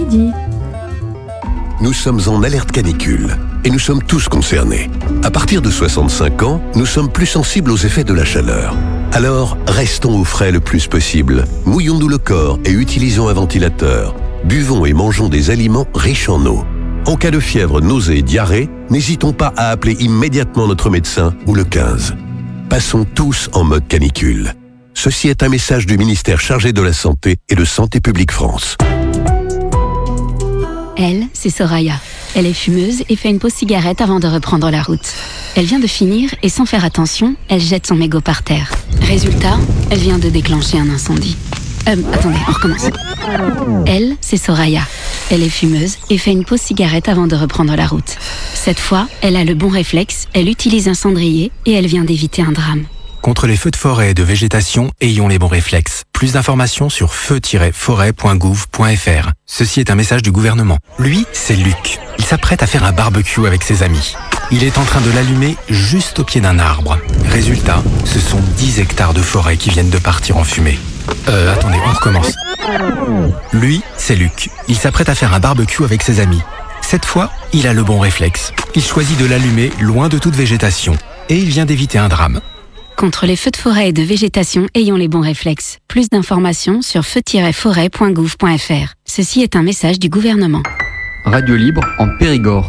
midi. Nous sommes en alerte canicule et nous sommes tous concernés. À partir de 65 ans, nous sommes plus sensibles aux effets de la chaleur. Alors, restons au frais le plus possible. Mouillons-nous le corps et utilisons un ventilateur. Buvons et mangeons des aliments riches en eau. En cas de fièvre, nausée et diarrhée, n'hésitons pas à appeler immédiatement notre médecin ou le 15. Passons tous en mode canicule. Ceci est un message du ministère chargé de la Santé et de Santé publique France. Elle, c'est Soraya. Elle est fumeuse et fait une pause cigarette avant de reprendre la route. Elle vient de finir et sans faire attention, elle jette son mégot par terre. Résultat, elle vient de déclencher un incendie. Attendez, on recommence. Elle, c'est Soraya. Elle est fumeuse et fait une pause cigarette avant de reprendre la route. Cette fois, elle a le bon réflexe, elle utilise un cendrier et elle vient d'éviter un drame. Contre les feux de forêt et de végétation, ayons les bons réflexes. Plus d'informations sur feu-forêt.gouv.fr. Ceci est un message du gouvernement. Lui, c'est Luc. Il s'apprête à faire un barbecue avec ses amis. Il est en train de l'allumer juste au pied d'un arbre. Résultat, ce sont 10 hectares de forêt qui viennent de partir en fumée. Attendez, on recommence. Lui, c'est Luc. Il s'apprête à faire un barbecue avec ses amis. Cette fois, il a le bon réflexe. Il choisit de l'allumer loin de toute végétation. Et il vient d'éviter un drame. Contre les feux de forêt et de végétation, ayons les bons réflexes. Plus d'informations sur feu-forêt.gouv.fr. Ceci est un message du gouvernement. Radio Libre en Périgord.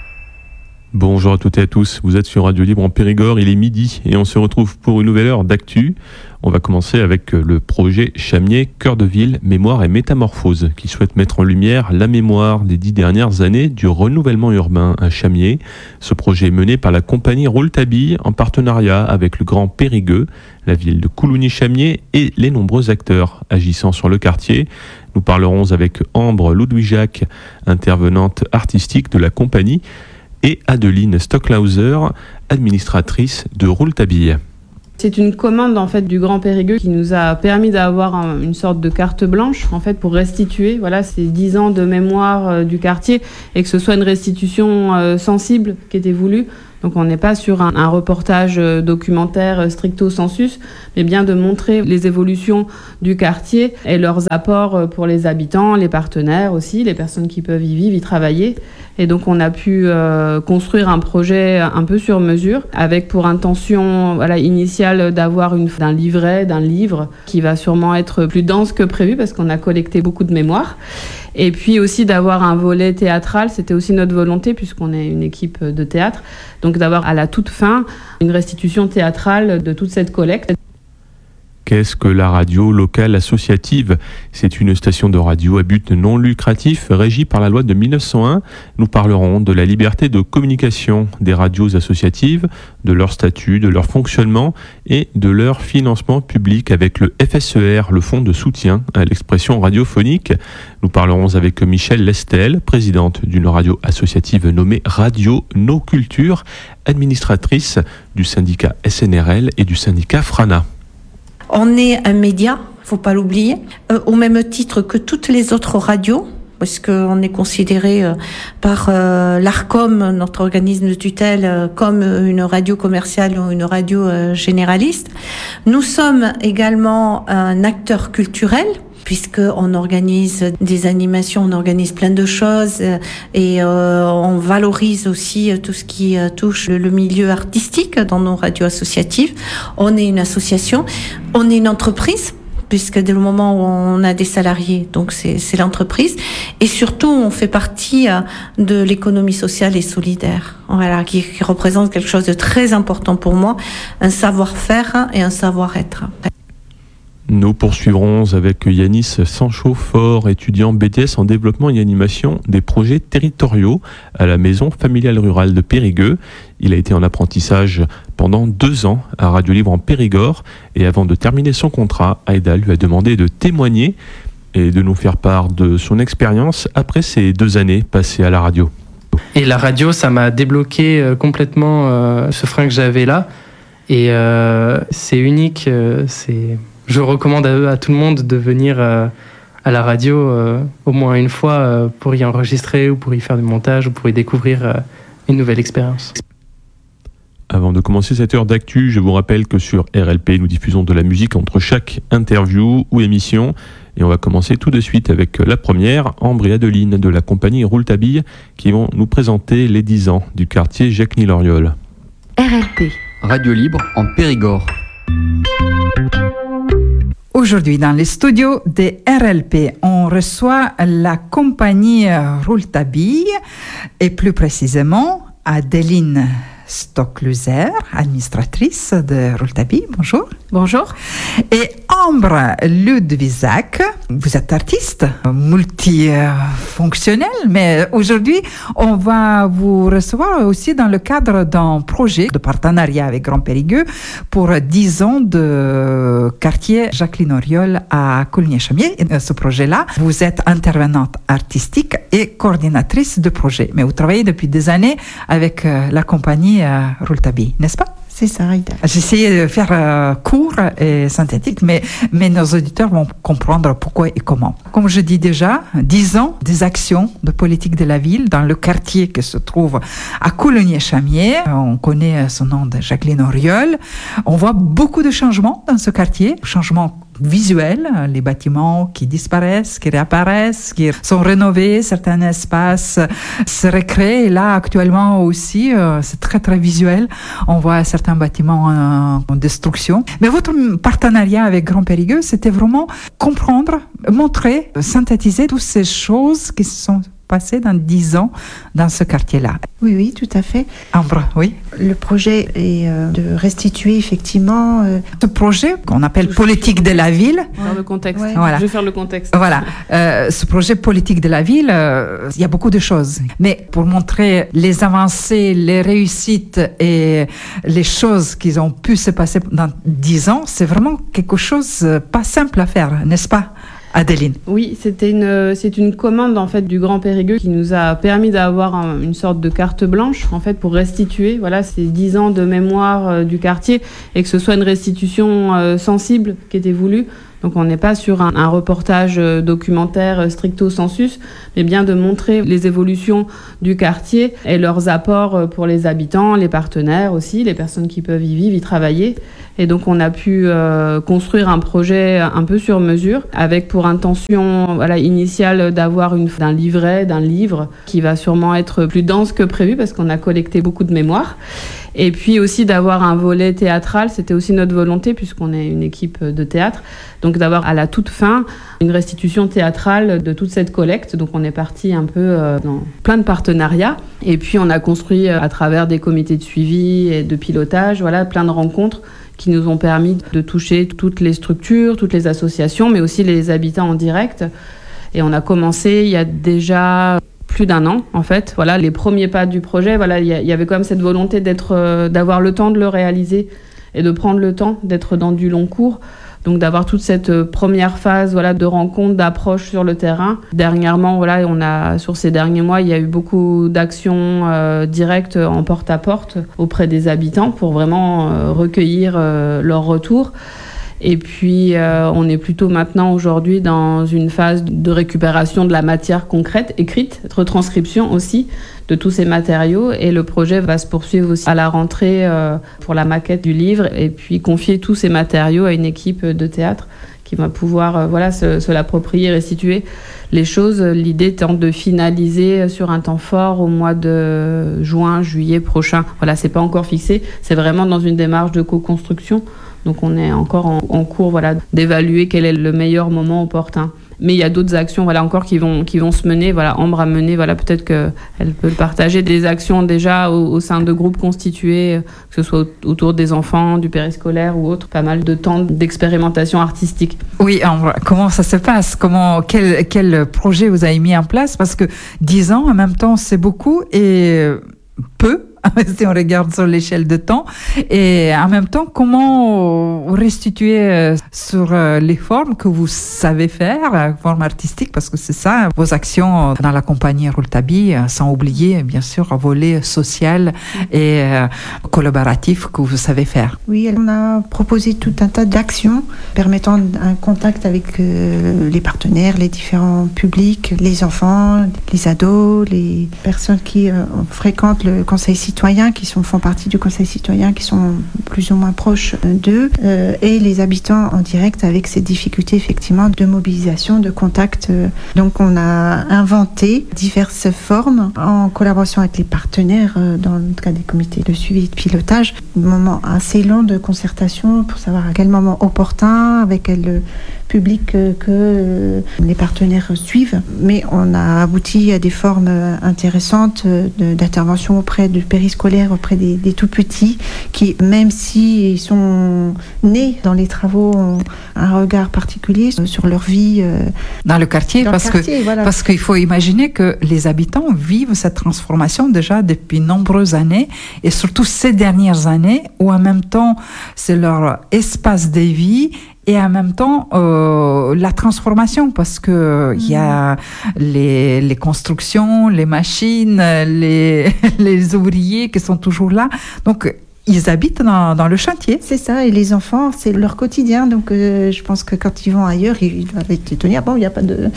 Bonjour à toutes et à tous, vous êtes sur Radio Libre en Périgord, il est midi et on se retrouve pour une nouvelle heure d'actu. On va commencer avec le projet Chamiers, Cœur de Ville, Mémoire et Métamorphose, qui souhaite mettre en lumière la mémoire des 10 dernières années du renouvellement urbain à Chamiers. Ce projet est mené par la compagnie Rouletabille en partenariat avec le Grand Périgueux, la ville de Coulogny-Chamiers et les nombreux acteurs agissant sur le quartier. Nous parlerons avec Ambre Ludwijac, intervenante artistique de la compagnie, et Adeline Stocklauser, administratrice de Rouletabille. C'est une commande en fait du Grand Périgueux qui nous a permis d'avoir une sorte de carte blanche en fait pour restituer ces 10 ans de mémoire du quartier et que ce soit une restitution sensible qui était voulue. Donc on n'est pas sur un reportage documentaire stricto sensus, mais bien de montrer les évolutions du quartier et leurs apports pour les habitants, les partenaires aussi, les personnes qui peuvent y vivre, y travailler. Et donc on a pu construire un projet un peu sur mesure avec pour intention initiale d'avoir d'un livre qui va sûrement être plus dense que prévu parce qu'on a collecté beaucoup de mémoire. Et puis aussi d'avoir un volet théâtral, c'était aussi notre volonté puisqu'on est une équipe de théâtre. Donc d'avoir à la toute fin une restitution théâtrale de toute cette collecte. Qu'est-ce que la radio locale associative ? C'est une station de radio à but non lucratif régie par la loi de 1901. Nous parlerons de la liberté de communication des radios associatives, de leur statut, de leur fonctionnement et de leur financement public avec le FSER, le fonds de soutien à l'expression radiophonique. Nous parlerons avec Michèle Lestel, présidente d'une radio associative nommée Radio No Culture, administratrice du syndicat SNRL et du syndicat Frana. On est un média, faut pas l'oublier, au même titre que toutes les autres radios, parce qu'on est considéré par l'ARCOM, notre organisme de tutelle, comme une radio commerciale ou une radio généraliste. Nous sommes également un acteur culturel, puisqu'on organise des animations, on organise plein de choses et on valorise aussi tout ce qui touche le milieu artistique dans nos radios associatives. On est une association, on est une entreprise, puisque dès le moment où on a des salariés, donc c'est l'entreprise. Et surtout, on fait partie de l'économie sociale et solidaire, qui représente quelque chose de très important pour moi, un savoir-faire et un savoir-être. Nous poursuivrons avec Yanis Sancho-Fort, étudiant BTS en développement et animation des projets territoriaux à la maison familiale rurale de Périgueux. Il a été en apprentissage pendant 2 ans à Radio Libre en Périgord et avant de terminer son contrat, Aïda lui a demandé de témoigner et de nous faire part de son expérience après ces 2 années passées à la radio. Et la radio, ça m'a débloqué complètement ce frein que j'avais là et c'est unique, Je recommande à tout le monde de venir à la radio au moins une fois pour y enregistrer ou pour y faire du montage ou pour y découvrir une nouvelle expérience. Avant de commencer cette heure d'actu, je vous rappelle que sur RLP, nous diffusons de la musique entre chaque interview ou émission. Et on va commencer tout de suite avec la première, Ambre et Adeline de la compagnie Rouletabille, qui vont nous présenter les 10 ans du quartier Jacqueline-Auriol. RLP. Radio libre en Périgord. Aujourd'hui, dans les studios de RLP, on reçoit la compagnie Rouletabille et plus précisément Adeline Stockluser, administratrice de Rouletabille. Bonjour. Bonjour. Et Ambre Ludwizak, vous êtes artiste multifonctionnel, mais aujourd'hui, on va vous recevoir aussi dans le cadre d'un projet de partenariat avec Grand Périgueux pour 10 ans de quartier Jacqueline-Auriol à Coligny-Chamier. Et ce projet-là, vous êtes intervenante artistique et coordinatrice de projet, mais vous travaillez depuis des années avec la compagnie Rouletabille, n'est-ce pas? C'est ça, Rita. J'ai essayé de faire court et synthétique, mais nos auditeurs vont comprendre pourquoi et comment. Comme je dis déjà, 10 ans des actions de politique de la ville dans le quartier qui se trouve à Coligny-Chamier. On connaît son nom de Jacqueline-Auriol. On voit beaucoup de changements dans ce quartier, changements visuels, les bâtiments qui disparaissent, qui réapparaissent, qui sont rénovés, certains espaces se recréent. Et là, actuellement aussi, c'est très très visuel. On voit certains bâtiments en destruction. Mais votre partenariat avec Grand Périgueux, c'était vraiment comprendre, montrer, synthétiser toutes ces choses qui se sont passées dans 10 ans dans ce quartier-là. Oui, tout à fait. Ambre, oui. Le projet est de restituer effectivement... Ce projet qu'on appelle politique de la ville... Dans le contexte. Ouais. Voilà. Je vais faire le contexte. Voilà. Ce projet politique de la ville, il y a beaucoup de choses. Mais pour montrer les avancées, les réussites et les choses qui ont pu se passer dans 10 ans, c'est vraiment quelque chose pas simple à faire, n'est-ce pas, Adeline? Oui, c'est une commande en fait du Grand Périgueux qui nous a permis d'avoir une sorte de carte blanche en fait pour restituer ces 10 ans de mémoire du quartier et que ce soit une restitution sensible qui était voulue. Donc on n'est pas sur un reportage documentaire stricto sensus, mais bien de montrer les évolutions du quartier et leurs apports pour les habitants, les partenaires aussi, les personnes qui peuvent y vivre, y travailler. Et donc on a pu construire un projet un peu sur mesure, avec pour intention initiale d'avoir d'un livre qui va sûrement être plus dense que prévu parce qu'on a collecté beaucoup de mémoires. Et puis aussi d'avoir un volet théâtral, c'était aussi notre volonté puisqu'on est une équipe de théâtre. Donc d'avoir à la toute fin une restitution théâtrale de toute cette collecte. Donc on est parti un peu dans plein de partenariats. Et puis on a construit à travers des comités de suivi et de pilotage, plein de rencontres qui nous ont permis de toucher toutes les structures, toutes les associations, mais aussi les habitants en direct. Et on a commencé il y a déjà plus d'1 an, en fait. Les premiers pas du projet, il y avait quand même cette volonté d'avoir le temps de le réaliser et de prendre le temps d'être dans du long cours. Donc d'avoir toute cette première phase de rencontre, d'approche sur le terrain. Dernièrement, sur ces derniers mois, il y a eu beaucoup d'actions directes en porte-à-porte auprès des habitants pour vraiment recueillir leur retour. Et puis, on est plutôt maintenant aujourd'hui dans une phase de récupération de la matière concrète, écrite, retranscription aussi de tous ces matériaux. Et le projet va se poursuivre aussi à la rentrée pour la maquette du livre et puis confier tous ces matériaux à une équipe de théâtre qui va pouvoir se l'approprier, restituer les choses. L'idée étant de finaliser sur un temps fort au mois de juin, juillet prochain. C'est pas encore fixé, c'est vraiment dans une démarche de co-construction. Donc on est encore en cours d'évaluer quel est le meilleur moment opportun. Mais il y a d'autres actions encore qui vont se mener. Ambre a mené, peut-être qu'elle peut le partager, des actions déjà au sein de groupes constitués, que ce soit autour des enfants, du périscolaire ou autre. Pas mal de temps d'expérimentation artistique. Oui, Ambre, comment ça se passe? Quel projet vous avez mis en place? Parce que 10 ans, en même temps, c'est beaucoup et peu. Si on regarde sur l'échelle de temps. Et en même temps, comment restituer sur les formes que vous savez faire, formes artistiques, parce que c'est ça, vos actions dans la compagnie Rouletabille, sans oublier, bien sûr, un volet social et collaboratif que vous savez faire. Oui, on a proposé tout un tas d'actions permettant un contact avec les partenaires, les différents publics, les enfants, les ados, les personnes qui fréquentent le conseil citoyen citoyens qui font partie du conseil citoyen, qui sont plus ou moins proches d'eux, et les habitants en direct avec ces difficultés effectivement de mobilisation, de contact. Donc on a inventé diverses formes en collaboration avec les partenaires dans le cas des comités de suivi et de pilotage. Un moment assez long de concertation pour savoir à quel moment opportun, avec quel public que les partenaires suivent. Mais on a abouti à des formes intéressantes d'intervention auprès du périscolaire, auprès des tout petits, qui, même s'ils sont nés dans les travaux, ont un regard particulier sur leur vie. Dans le quartier, parce qu'il faut imaginer que les habitants vivent cette transformation déjà depuis nombreuses années, et surtout ces dernières années, où en même temps, c'est leur espace de vie, et en même temps la transformation, parce que il y a les constructions, les machines, les ouvriers qui sont toujours là, donc ils habitent dans le chantier. C'est ça, et les enfants, c'est leur quotidien, donc je pense que quand ils vont ailleurs, ils doivent être étonnés. Bon, il n'y a pas de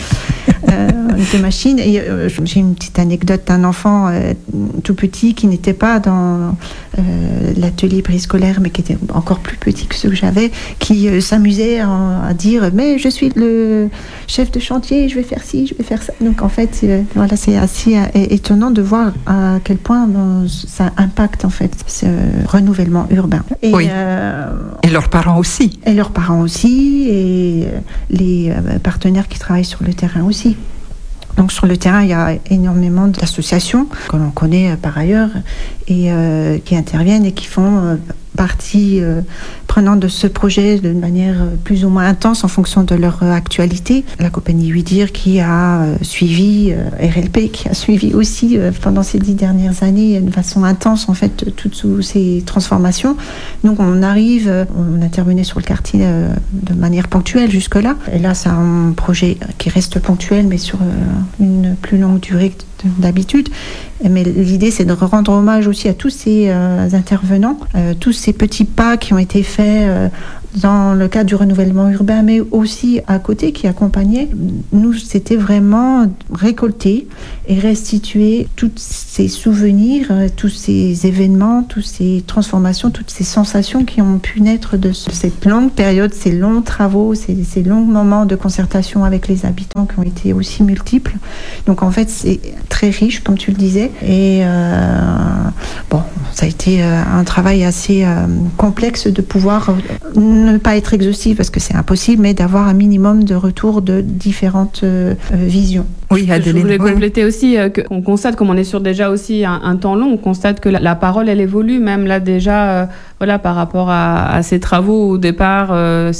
machine. Et j'ai une petite anecdote d'un enfant tout petit qui n'était pas dans l'atelier périscolaire, mais qui était encore plus petit que ceux que j'avais, qui s'amusait à dire « mais je suis le chef de chantier, je vais faire ci, je vais faire ça ». Donc en fait, voilà, c'est assez étonnant de voir à quel point ça impacte en fait ce renouvellement urbain. Et, oui. Et leurs parents aussi. Et leurs parents aussi, et les partenaires qui travaillent sur le terrain aussi. Donc sur le terrain, il y a énormément d'associations que l'on connaît par ailleurs, et qui interviennent et qui font partie prenante de ce projet de manière plus ou moins intense en fonction de leur actualité. La compagnie Ouidir qui a suivi, RLP qui a suivi aussi pendant ces 10 dernières années de façon intense en fait toutes ces transformations. Donc on intervenait sur le quartier de manière ponctuelle jusque-là. Et là c'est un projet qui reste ponctuel mais sur une plus longue durée d'habitude. Mais l'idée, c'est de rendre hommage aussi à tous ces intervenants, tous ces petits pas qui ont été faits dans le cadre du renouvellement urbain, mais aussi à côté, qui accompagnaient. Nous, c'était vraiment récolter et restituer tous ces souvenirs, tous ces événements, toutes ces transformations, toutes ces sensations qui ont pu naître de cette longue période, ces longs travaux, ces longs moments de concertation avec les habitants qui ont été aussi multiples. Donc en fait, c'est très riche, comme tu le disais. Et bon, ça a été un travail assez complexe de pouvoir ne pas être exhaustif parce que c'est impossible, mais d'avoir un minimum de retour de différentes visions. Oui, Adéline. Je voulais compléter aussi qu'on constate, comme on est sur déjà aussi un temps long, on constate que la parole, elle évolue, même là déjà, voilà, par rapport à ces travaux, au départ,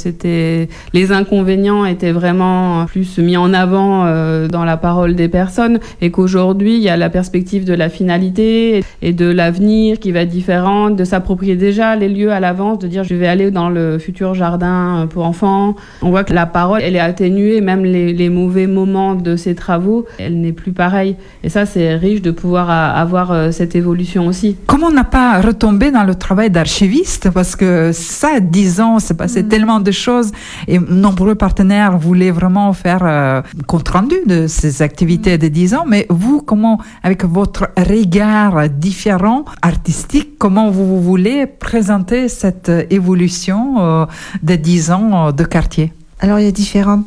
les inconvénients étaient vraiment plus mis en avant dans la parole des personnes, et qu'aujourd'hui, il y a la perspective de la finalité et de l'avenir qui va être différente, de s'approprier déjà les lieux à l'avance, de dire je vais aller dans le futur jardin pour enfants. On voit que la parole, elle est atténuée, même les mauvais moments de ces travaux, elle n'est plus pareille. Et ça, c'est riche de pouvoir avoir cette évolution aussi. Comment on n'a pas retombé dans le travail d'archiviste? Parce que ça, 10 ans, c'est passé tellement de choses, et nombreux partenaires voulaient vraiment faire compte-rendu de ces activités de 10 ans. Mais vous, comment, avec votre regard différent, artistique, comment vous voulez présenter cette évolution de 10 ans de quartier? Alors il y a différents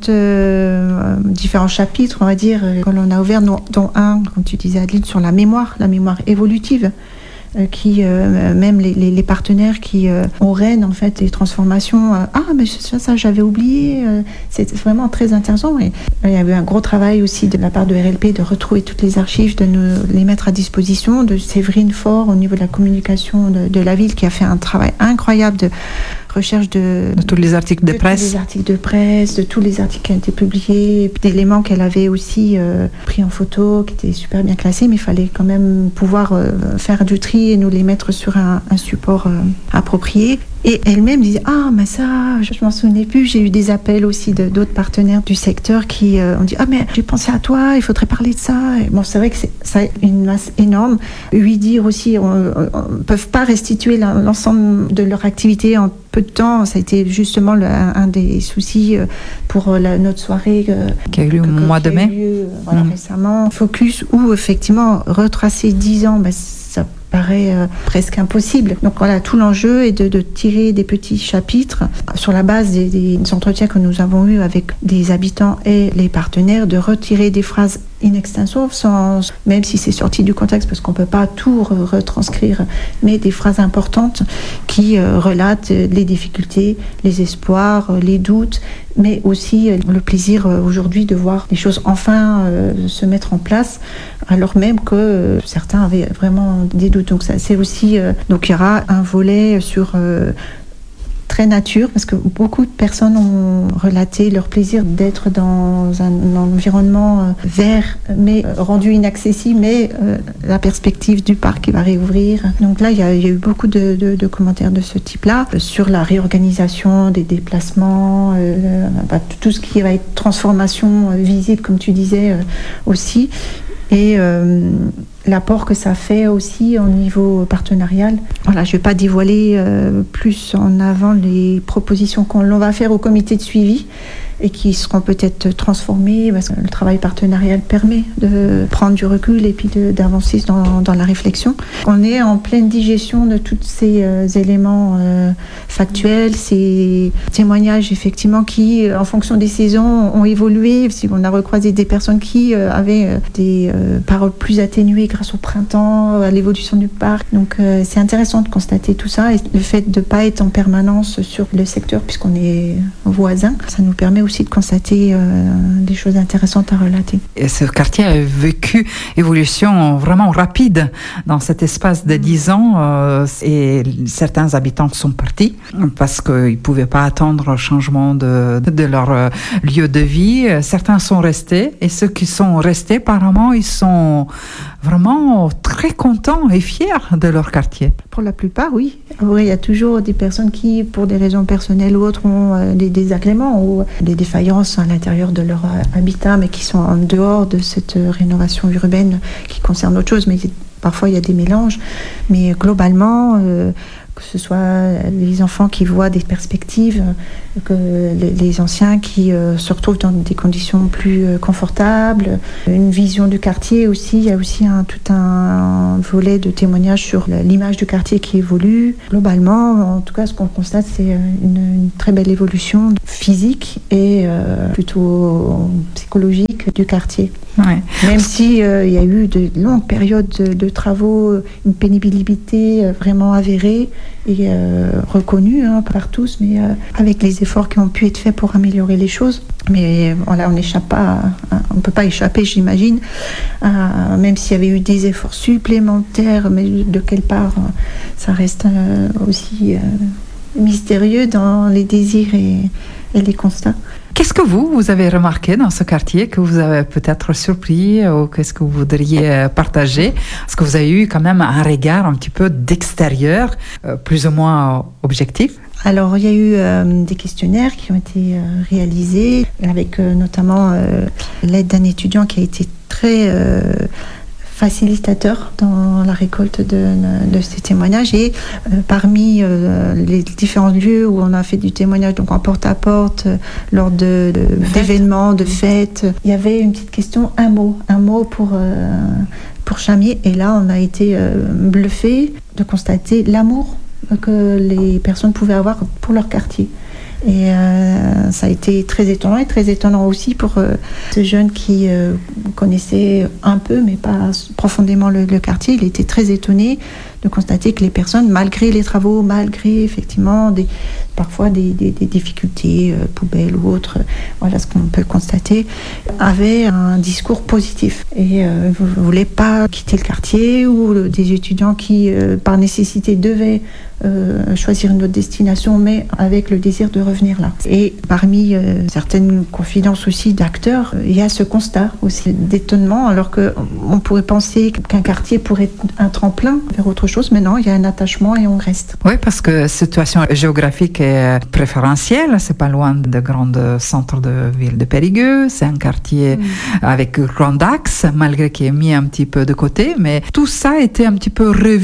chapitres, on va dire, que l'on a ouverts, dont un, comme tu disais Adeline, sur la mémoire évolutive, qui même les partenaires qui auraient en fait les transformations. Mais ça j'avais oublié. C'est vraiment très intéressant. Et il y a eu un gros travail aussi de la part de RLP de retrouver toutes les archives, de nous les mettre à disposition, de Séverine Faure au niveau de la communication de la ville, qui a fait un travail incroyable de recherche de tous les articles de presse. Tous les articles de presse, de tous les articles qui ont été publiés, d'éléments qu'elle avait aussi pris en photo, qui étaient super bien classés, mais il fallait quand même pouvoir faire du tri et nous les mettre sur un support approprié. Et elle-même disait « mais ça, je m'en souvenais plus ». J'ai eu des appels aussi d'autres partenaires du secteur qui ont dit « mais j'ai pensé à toi, il faudrait parler de ça ». Et bon, c'est vrai que ça a une masse énorme. Ouidir aussi, ne peuvent pas restituer l'ensemble de leur activité en peu de temps. Ça a été justement un des soucis pour notre soirée qui a eu lieu au mois de mai. Récemment. Focus, où effectivement, retracer 10 ans, ça paraît presque impossible. Donc voilà, tout l'enjeu est de tirer des petits chapitres sur la base des entretiens que nous avons eus avec des habitants et les partenaires, de retirer des phrases in extenso, même si c'est sorti du contexte, parce qu'on ne peut pas tout retranscrire, mais des phrases importantes qui relatent les difficultés, les espoirs, les doutes, mais aussi le plaisir aujourd'hui de voir les choses enfin se mettre en place, alors même que certains avaient vraiment des doutes. Donc ça, c'est aussi donc il y aura un volet sur très nature, parce que beaucoup de personnes ont relaté leur plaisir d'être dans un environnement vert, mais rendu inaccessible, mais la perspective du parc qui va réouvrir. Donc là, il y a eu beaucoup de commentaires de ce type-là, sur la réorganisation des déplacements, tout ce qui va être transformation visible, comme tu disais aussi. Et l'apport que ça fait aussi au niveau partenarial. Voilà, je ne vais pas dévoiler plus en avant les propositions qu'on va faire au comité de suivi et qui seront peut-être transformées, parce que le travail partenarial permet de prendre du recul et puis d'avancer dans la réflexion. On est en pleine digestion de tous ces éléments factuels, ces témoignages effectivement qui, en fonction des saisons, ont évolué. Si on a recroisé des personnes qui avaient des paroles plus atténuées grâce au printemps, à l'évolution du parc. Donc c'est intéressant de constater tout ça, et le fait de ne pas être en permanence sur le secteur puisqu'on est voisins, ça nous permet aussi de constater des choses intéressantes à relater. Et ce quartier a vécu une évolution vraiment rapide dans cet espace de 10 ans et certains habitants sont partis parce qu'ils ne pouvaient pas attendre le changement de leur lieu de vie. Certains sont restés, et ceux qui sont restés, apparemment, ils sont vraiment très contents et fiers de leur quartier. Pour la plupart, oui. Il y a toujours des personnes qui, pour des raisons personnelles ou autres, ont des désagréments ou des défaillances à l'intérieur de leur habitat, mais qui sont en dehors de cette rénovation urbaine qui concerne autre chose. Mais parfois, il y a des mélanges. Mais globalement, que ce soit les enfants qui voient des perspectives, que les anciens qui se retrouvent dans des conditions plus confortables, une vision du quartier aussi. Il y a aussi tout un volet de témoignages sur l'image du quartier qui évolue. Globalement, en tout cas, ce qu'on constate, c'est une très belle évolution physique et plutôt psychologique du quartier. Ouais. Même si il y a eu de longues périodes de travaux, une pénibilité vraiment avérée et reconnue par tous, mais avec les efforts qui ont pu être faits pour améliorer les choses. Mais voilà, on n'échappe pas, on ne peut pas échapper, j'imagine, même s'il y avait eu des efforts supplémentaires, mais de quelle part, ça reste aussi mystérieux dans les désirs et les constats. Qu'est-ce que vous avez remarqué dans ce quartier que vous avez peut-être surpris, ou qu'est-ce que vous voudriez partager? Parce que vous avez eu quand même un regard un petit peu d'extérieur, plus ou moins objectif. Alors, il y a eu des questionnaires qui ont été réalisés, avec notamment l'aide d'un étudiant qui a été très facilitateur dans la récolte de ces témoignages, et parmi les différents lieux où on a fait du témoignage, donc en porte-à-porte, lors d'événements, de fêtes, il y avait une petite question, un mot pour Chamier, et là on a été bluffé de constater l'amour que les personnes pouvaient avoir pour leur quartier. Et ça a été très étonnant, et très étonnant aussi pour ce jeune qui connaissait un peu, mais pas profondément le quartier. Il était très étonné de constater que les personnes, malgré les travaux, malgré effectivement parfois des difficultés, poubelles ou autres, voilà ce qu'on peut constater, avaient un discours positif et ne voulaient pas quitter le quartier, ou des étudiants qui, par nécessité, devaient choisir une autre destination, mais avec le désir de revenir là. Et parmi certaines confidences aussi d'acteurs, il y a ce constat aussi d'étonnement, alors qu'on pourrait penser qu'un quartier pourrait être un tremplin vers autre chose, mais non, il y a un attachement et on reste. Oui, parce que situation géographique est préférentielle, c'est pas loin de grands centres de ville de Périgueux, c'est un quartier avec grand axe, malgré qu'il est mis un petit peu de côté, mais tout ça a été un petit peu revu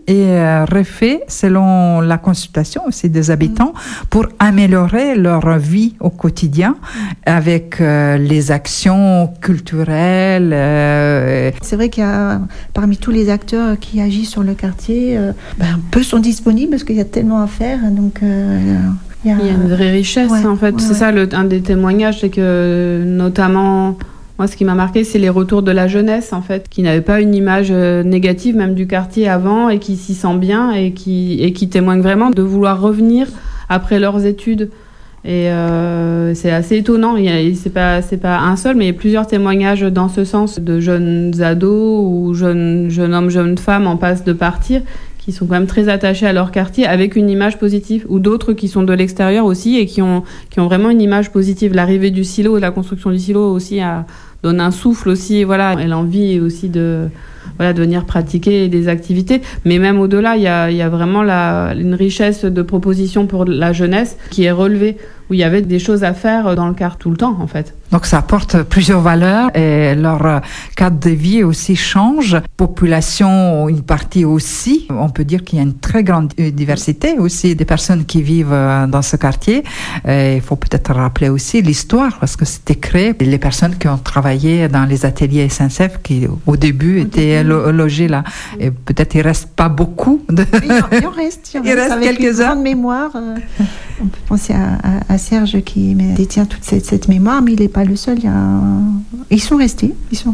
est refait selon la consultation aussi des habitants pour améliorer leur vie au quotidien avec les actions culturelles. C'est vrai qu'il y a parmi tous les acteurs qui agissent sur le quartier, peu sont disponibles parce qu'il y a tellement à faire. Donc, il y a une vraie richesse en fait. C'est ça un des témoignages, c'est que notamment... Moi, ce qui m'a marqué, c'est les retours de la jeunesse, en fait, qui n'avait pas une image négative, même du quartier avant, et qui s'y sent bien, et qui témoignent vraiment de vouloir revenir après leurs études. Et c'est assez étonnant. C'est pas un seul, mais il y a plusieurs témoignages dans ce sens de jeunes ados ou jeunes hommes, jeunes femmes en passe de partir, qui sont quand même très attachés à leur quartier avec une image positive, ou d'autres qui sont de l'extérieur aussi et qui ont vraiment une image positive. L'arrivée du silo et la construction du silo aussi donne un souffle aussi, voilà, et l'envie aussi de venir pratiquer des activités. Mais même au-delà, il y a vraiment une richesse de propositions pour la jeunesse qui est relevée, où il y avait des choses à faire dans le quart tout le temps, en fait. Donc ça apporte plusieurs valeurs et leur cadre de vie aussi change. Population, une partie aussi. On peut dire qu'il y a une très grande diversité aussi des personnes qui vivent dans ce quartier. Et il faut peut-être rappeler aussi l'histoire, parce que c'était créé. Les personnes qui ont travaillé dans les ateliers SNCF qui au début étaient logées là. Et peut-être il reste pas beaucoup. Il en reste avec quelques-uns. Une grande mémoire. On peut penser à Serge qui détient toute cette mémoire, mais il n'est pas le seul. Ils sont restés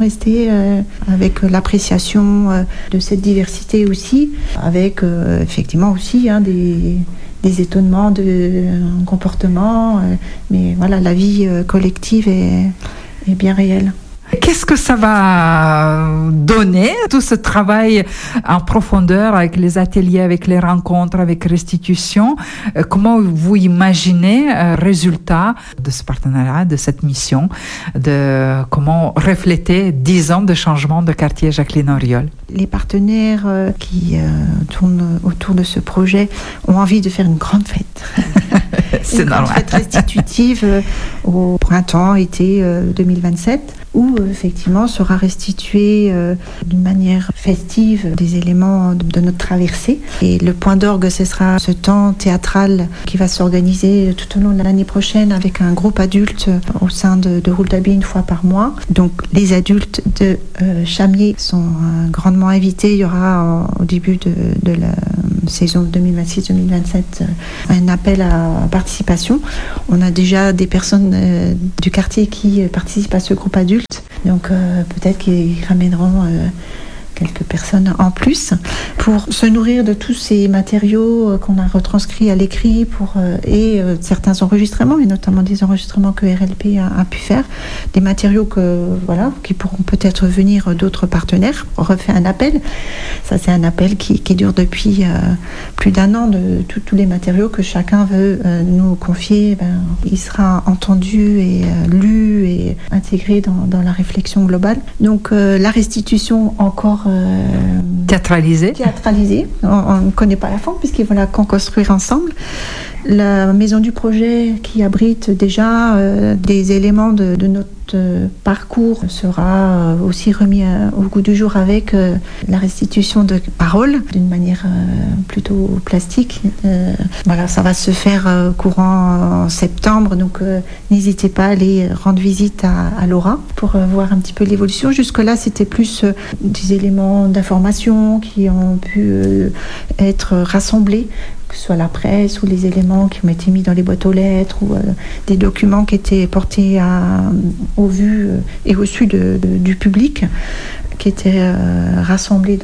avec l'appréciation de cette diversité aussi, avec effectivement aussi des étonnements de comportement, mais voilà, la vie collective est bien réelle. Qu'est-ce que ça va donner, tout ce travail en profondeur avec les ateliers, avec les rencontres, avec restitution? Comment vous imaginez le résultat de ce partenariat, de cette mission, de comment refléter 10 ans de changement de quartier Jacqueline Auriol? Les partenaires qui tournent autour de ce projet ont envie de faire une grande fête. C'est normal. Une fête restitutive au printemps-été 2027, où effectivement sera restitué d'une manière festive des éléments de notre traversée. Et le point d'orgue, ce sera ce temps théâtral qui va s'organiser tout au long de l'année prochaine avec un groupe adulte au sein de Rouletabille une fois par mois. Donc les adultes de Chamier sont grandement invités. Il y aura au début de la saison 2026-2027 un appel à participation. On a déjà des personnes du quartier qui participent à ce groupe adulte. Donc peut-être qu'ils ramèneront quelques personnes en plus pour se nourrir de tous ces matériaux qu'on a retranscrits à l'écrit et certains enregistrements, et notamment des enregistrements que RLP a pu faire, des matériaux qui pourront peut-être venir d'autres partenaires. On refait un appel. Ça, c'est un appel qui dure depuis plus d'1 an, de tous les matériaux que chacun veut nous confier. Il sera entendu et lu et intégré dans la réflexion globale. Donc la restitution encore théâtralisée. On ne connaît pas la forme puisqu'ils vont la construire ensemble. La maison du projet qui abrite déjà des éléments de notre parcours sera aussi remis au goût du jour avec la restitution de paroles d'une manière plutôt plastique. Ça va se faire courant en septembre, donc n'hésitez pas à aller rendre visite à Laura pour voir un petit peu l'évolution. Jusque-là, c'était plus des éléments d'information qui ont pu être rassemblés, que ce soit la presse ou les éléments qui ont été mis dans les boîtes aux lettres ou des documents qui étaient portés au vu et au su du public, qui étaient rassemblés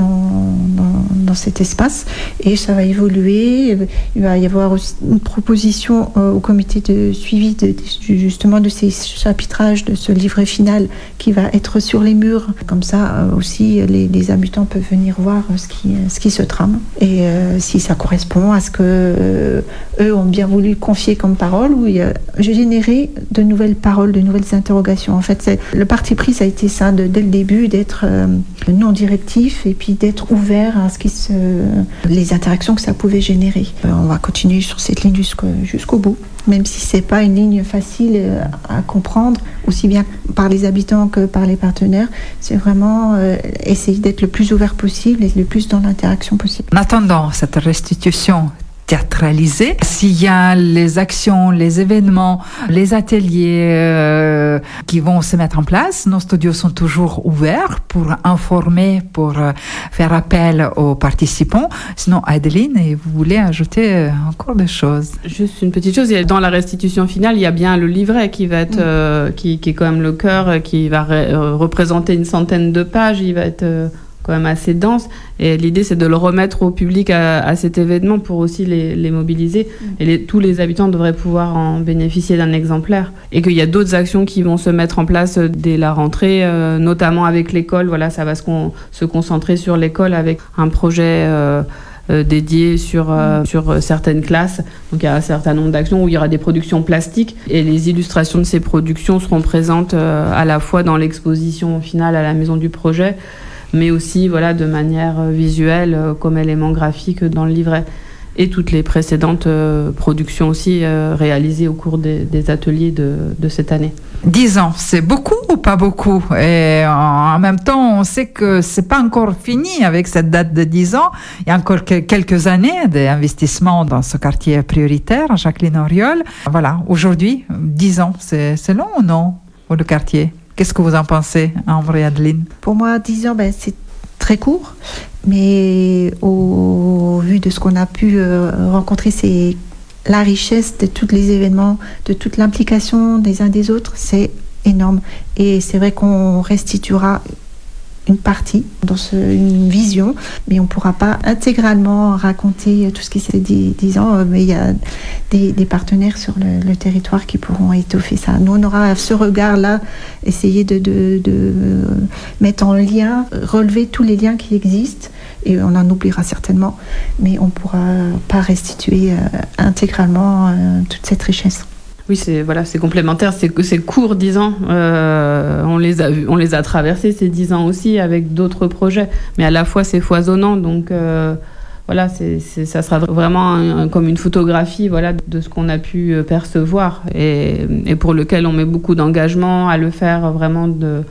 dans cet espace. Et ça va évoluer. Il va y avoir aussi une proposition au comité de suivi justement de ces chapitrages, de ce livret final qui va être sur les murs. Comme ça aussi, les habitants peuvent venir voir ce qui se trame. Et si ça correspond à ce que eux ont bien voulu confier comme parole, où j'ai généré de nouvelles paroles, de nouvelles interrogations. En fait, le parti pris, ça a été ça, dès le début, d'être non directif et puis d'être ouvert à les interactions que ça pouvait générer. On va continuer sur cette ligne jusqu'au bout, même si c'est pas une ligne facile à comprendre, aussi bien par les habitants que par les partenaires. C'est vraiment essayer d'être le plus ouvert possible et le plus dans l'interaction possible. En attendant cette restitution théâtralisée, s'il y a les actions, les événements, les ateliers qui vont se mettre en place, nos studios sont toujours ouverts pour informer, pour faire appel aux participants. Sinon, Adeline, vous voulez ajouter encore des choses? Juste une petite chose, dans la restitution finale, il y a bien le livret qui va être, qui est quand même le cœur, qui va représenter une centaine de pages, il va être quand même assez dense, et l'idée c'est de le remettre au public à cet événement pour aussi les mobiliser, et tous les habitants devraient pouvoir en bénéficier d'un exemplaire, et qu'il y a d'autres actions qui vont se mettre en place dès la rentrée, notamment avec l'école. Voilà, ça va se concentrer sur l'école avec un projet dédié sur certaines classes. Donc il y a un certain nombre d'actions où il y aura des productions plastiques, et les illustrations de ces productions seront présentes à la fois dans l'exposition finale à la Maison du Projet, mais aussi de manière visuelle comme élément graphique dans le livret. Et toutes les précédentes productions aussi réalisées au cours des ateliers de cette année. 10 ans, c'est beaucoup ou pas beaucoup? Et en même temps, on sait que c'est pas encore fini avec cette date de 10 ans. Il y a encore quelques années d'investissement dans ce quartier prioritaire, Jacqueline Auriol. Voilà, aujourd'hui, 10 ans, c'est long ou non pour le quartier? Qu'est-ce que vous en pensez, Ambre et Adeline? Pour moi, 10 ans, c'est très court, mais au vu de ce qu'on a pu rencontrer, c'est la richesse de tous les événements, de toute l'implication des uns des autres, c'est énorme. Et c'est vrai qu'on restituera une partie dans une vision, mais on ne pourra pas intégralement raconter tout ce qui s'est dit 10 ans, mais il y a des partenaires sur le territoire qui pourront étoffer ça. Nous, on aura ce regard-là, essayer de mettre en lien, relever tous les liens qui existent, et on en oubliera certainement, mais on ne pourra pas restituer intégralement toute cette richesse. Oui, c'est complémentaire, c'est court, 10 ans. On les a traversés ces 10 ans aussi avec d'autres projets, mais à la fois c'est foisonnant, donc ça sera vraiment comme une photographie de ce qu'on a pu percevoir, et pour lequel on met beaucoup d'engagement à le faire vraiment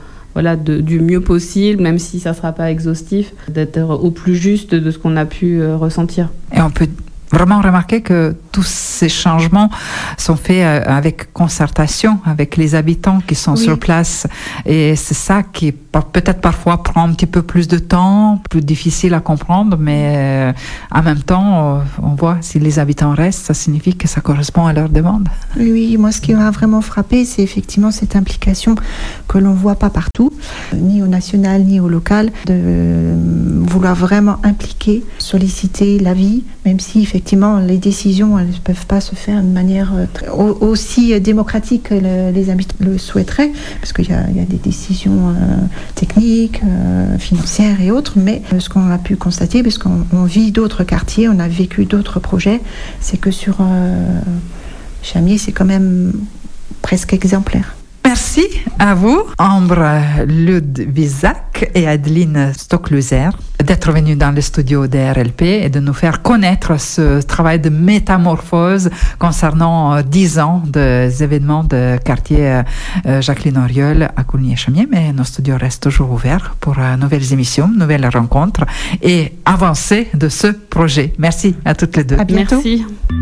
du mieux possible, même si ça ne sera pas exhaustif, d'être au plus juste de ce qu'on a pu ressentir. Et on peut vraiment remarquer que tous ces changements sont faits avec concertation avec les habitants qui sont sur place, et c'est ça qui peut-être parfois prend un petit peu plus de temps, plus difficile à comprendre, mais en même temps on voit si les habitants restent, ça signifie que ça correspond à leurs demandes. Oui, moi ce qui m'a vraiment frappé, c'est effectivement cette implication que l'on voit pas partout, ni au national ni au local, de vouloir vraiment impliquer, solliciter l'avis, même si effectivement les décisions elles ne peuvent pas se faire de manière aussi démocratique que les habitants le souhaiteraient, parce qu'il y a des décisions techniques, financières et autres, mais ce qu'on a pu constater, parce qu'on vit d'autres quartiers, on a vécu d'autres projets, c'est que sur Chamier, c'est quand même presque exemplaire. Merci à vous, Ambre Ludwigsack et Adeline Stockluser, d'être venus dans le studio de RLP et de nous faire connaître ce travail de métamorphose concernant 10 ans des événements de quartier Jacqueline Auriol à Coulnier-Chamier. Mais nos studios restent toujours ouverts pour nouvelles émissions, nouvelles rencontres et avancées de ce projet. Merci à toutes les deux. À bientôt. Merci.